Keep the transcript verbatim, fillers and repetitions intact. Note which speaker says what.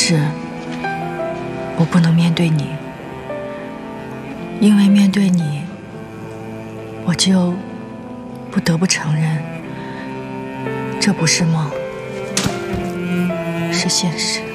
Speaker 1: 是我不能面对你，因为面对你，我就不得不承认，这不是梦，是现实。